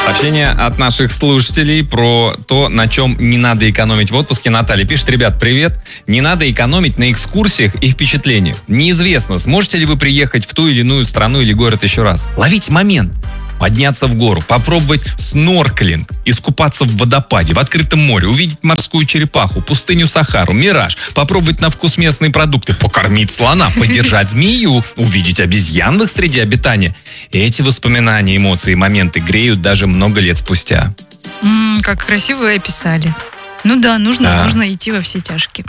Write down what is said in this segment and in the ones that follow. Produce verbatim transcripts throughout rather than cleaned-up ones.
Сообщение от наших слушателей про то, на чем не надо экономить в отпуске. Наталья пишет: ребят, привет. Не надо экономить на экскурсиях и впечатлениях. Неизвестно, сможете ли вы приехать в ту или иную страну или город еще раз. Ловите момент. Подняться в гору, попробовать снорклинг, искупаться в водопаде, в открытом море, увидеть морскую черепаху, пустыню Сахару, мираж, попробовать на вкус местные продукты, покормить слона, подержать змею, увидеть обезьян в их среде обитания. Эти воспоминания, эмоции и моменты греют даже много лет спустя. М-м, как красиво вы описали. Ну да, нужно, да. нужно идти во все тяжкие.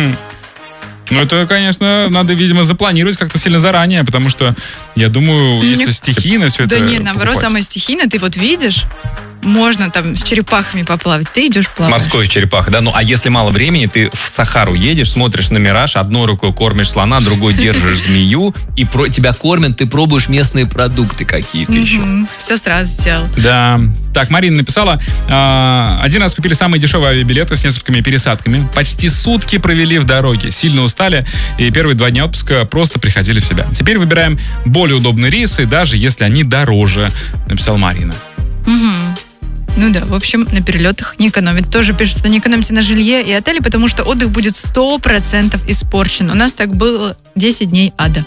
Ну, это, конечно, надо, видимо, запланировать как-то сильно заранее, потому что, я думаю, если Мне... стихийно все да это Да нет, наоборот, покупать. Самое стихийное, ты вот видишь, можно там с черепахами поплавать, ты идешь плавать. Морской черепаха, да? Ну, а если мало времени, ты в Сахару едешь, смотришь на мираж, одной рукой кормишь слона, другой держишь змею, и про тебя кормят, ты пробуешь местные продукты какие-то еще. Все сразу сделал. Да. Так, Марина написала, один раз купили самые дешевые авиабилеты с несколькими пересадками, почти сутки провели в дороге, сильно устали, и первые два дня отпуска просто приходили в себя. Теперь выбираем более удобные рейсы, даже если они дороже, написала Марина. Угу. Ну да, в общем, на перелетах не экономит. Тоже пишут, что не экономьте на жилье и отеле, потому что отдых будет сто процентов испорчен. У нас так было десять дней ада.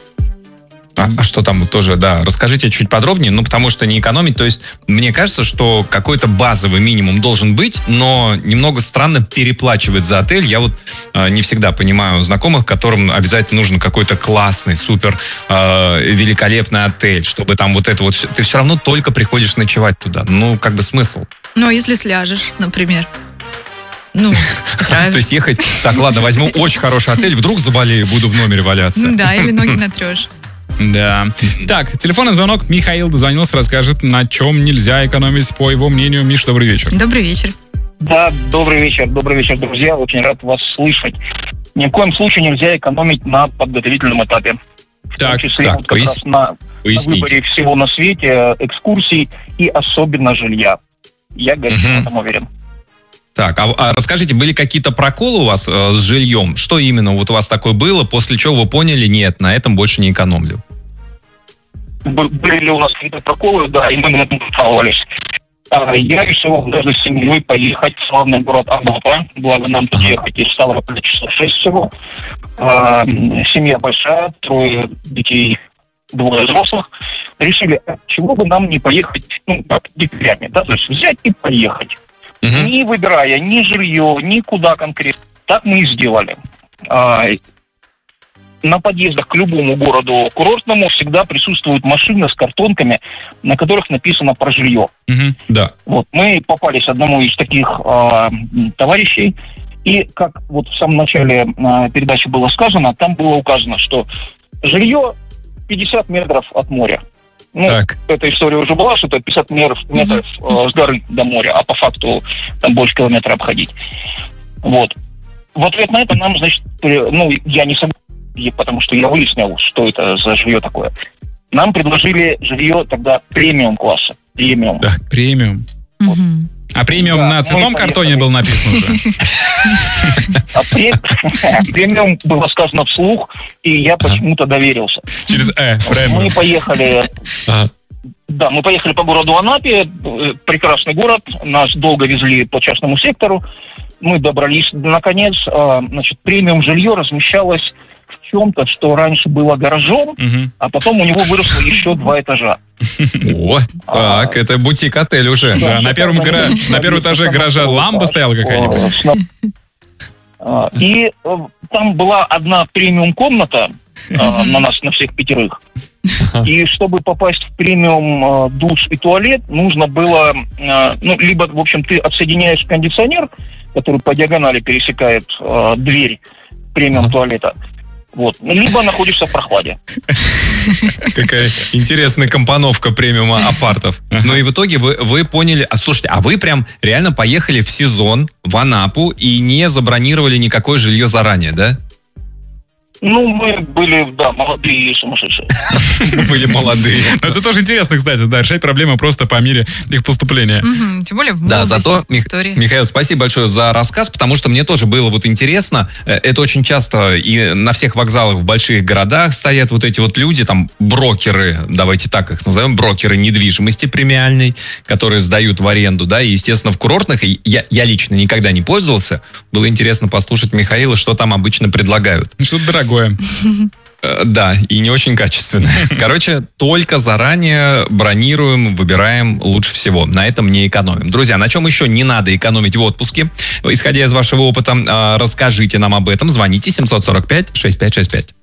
А, а что там тоже, да, расскажите чуть подробнее, ну, потому что не экономить, то есть, мне кажется, что какой-то базовый минимум должен быть, но немного странно переплачивать за отель. Я вот э, не всегда понимаю знакомых, которым обязательно нужен какой-то классный, супер э, великолепный отель, чтобы там вот это вот, ты все равно только приходишь ночевать туда. Ну, как бы смысл? Ну, а если сляжешь, например? Ну, то есть ехать, так, ладно, возьму очень хороший отель, вдруг заболею, буду в номере валяться. Ну да, или ноги натрешь. Да. Так, телефонный звонок. Михаил дозвонился, расскажет, на чем нельзя экономить, по его мнению. Миш, добрый вечер. Добрый вечер. Да, добрый вечер, добрый вечер, друзья. Очень рад вас слышать. Ни в коем случае нельзя экономить на подготовительном этапе. Так, в том числе так, вот как пояс... раз на, на выборе всего на свете, экскурсий и особенно жилья. Я горячо в этом уверен. Так, а, а расскажите, были какие-то проколы у вас э, с жильем? Что именно вот у вас такое было, после чего вы поняли, нет, на этом больше не экономлю? Были ли у нас какие-то проколы, да, и мы на этом жаловались. А, я решил даже с семьей поехать в славный город Анапа, благо нам тут ехать из Ставрополя часов шесть всего. А, семья большая, трое детей, двое взрослых. Решили, чего бы нам не поехать, ну, как дикарями, да, то есть взять и поехать. Uh-huh. Не выбирая ни жилье, ни куда конкретно. Так мы и сделали. А, на подъездах к любому городу курортному всегда присутствуют машины с картонками, на которых написано про жилье. Uh-huh. Да. Вот, мы попались одному из таких а, товарищей, и как вот в самом начале а, передачи было сказано, там было указано, что жилье пятьдесят метров от моря. Ну, так. Эта история уже была, что это пятьдесят метров, метров э, с горы до моря, а по факту там больше километра обходить. Вот. В ответ на это нам, значит, ну, я не согласен, потому что я выяснил, что это за жилье такое. Нам предложили жилье тогда премиум-класса. Премиум. Да, премиум. Вот. А премиум да, на цветном картоне был написан уже? А премиум было сказано вслух, и я почему-то доверился. Через «э», премиум. Мы поехали... Да, мы поехали по городу Анапе, прекрасный город, нас долго везли по частному сектору, мы добрались, наконец, значит, премиум жилье размещалось в чем-то, что раньше было гаражом, угу. а потом у него выросло еще два этажа. О, а, так, это бутик-отель уже. Да, да, на, первом гара... на первом этаже гаража ламба стояла какая-нибудь. И там была одна премиум-комната на нас, на всех пятерых. И чтобы попасть в премиум душ и туалет, нужно было, ну, либо, в общем, ты отсоединяешь кондиционер, который по диагонали пересекает дверь премиум туалета, вот, либо находишься в прохладе. Какая интересная компоновка премиума апартов. Ну и в итоге вы, вы поняли... А слушайте, а вы прям реально поехали в сезон в Анапу и не забронировали никакое жилье заранее, да? Ну, мы были, да, молодые и сумасшедшие. Были молодые. Но это тоже интересно, кстати, да, решать проблемы просто по мере их поступления. Мгм, тем более в Да, молодости зато, Мих- истории. Михаил, спасибо большое за рассказ, потому что мне тоже было вот интересно. Э, Это очень часто и на всех вокзалах в больших городах стоят вот эти вот люди, там, брокеры, давайте так их назовем, брокеры недвижимости премиальной, которые сдают в аренду, да, и, естественно, в курортных, и я, я лично никогда не пользовался. Было интересно послушать Михаила, что там обычно предлагают. Что-то дорогое. Э, Да, и не очень качественно. Короче, только заранее бронируем, выбираем лучше всего. На этом не экономим. Друзья, на чем еще не надо экономить в отпуске? Исходя из вашего опыта, э, расскажите нам об этом. Звоните семь сорок пять шестьдесят пять шестьдесят пять.